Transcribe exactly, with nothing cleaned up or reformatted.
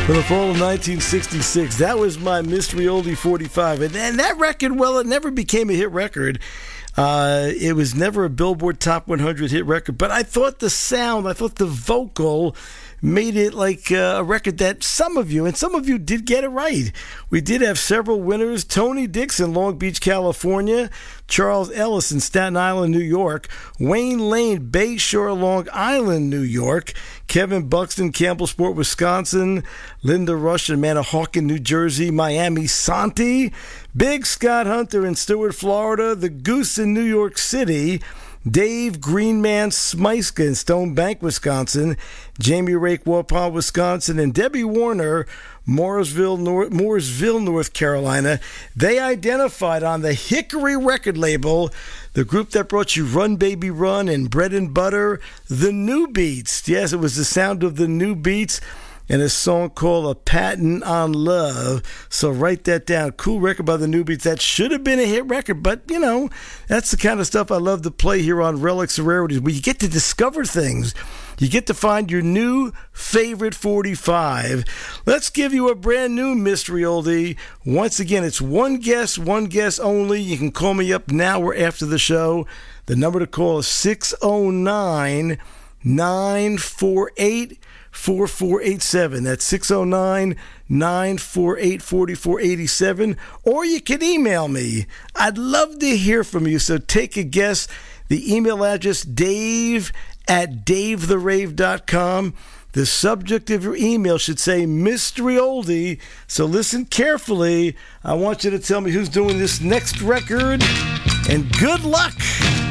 For the fall of nineteen sixty-six, that was my Mystery Oldie forty-five. And, and that record, well, it never became a hit record. Uh, it was never a Billboard Top one hundred hit record. But I thought the sound, I thought the vocal made it like uh, a record that some of you, and some of you did get it right. We did have several winners. Tony Dixon, Long Beach, California. Charles Ellis in Staten Island, New York. Wayne Lane, Bayshore, Long Island, New York. Kevin Buxton, Campbellsport, Wisconsin. Linda Rush in Manahawkin, New Jersey. Miami Santi. Big Scott Hunter in Stewart, Florida. The Goose in New York City. Dave Greenman Smyska in Stone Bank, Wisconsin. Jamie Rake, Waupun, Wisconsin. And Debbie Warner, Mooresville, North, Mooresville, North Carolina. They identified on the Hickory record label, the group that brought you Run Baby Run and Bread and Butter, the New Beats. Yes, it was the sound of the New Beats. And a song called A Patent on Love. So write that down. Cool record by the New Beats. That should have been a hit record, but, you know, that's the kind of stuff I love to play here on Relics and Rarities, where you get to discover things. You get to find your new favorite forty-five. Let's give you a brand new Mystery Oldie. Once again, it's one guess, one guess only. You can call me up now or after the show. The number to call is six oh nine, nine four eight, four four eight seven. That's six oh nine, nine four eight, four four eight seven. Or you can email me. I'd love to hear from you, so take a guess. The email address, dave at dave the rave dot com. The subject of your email should say Mystery Oldie. So listen carefully. I want you to tell me who's doing this next record. And good luck.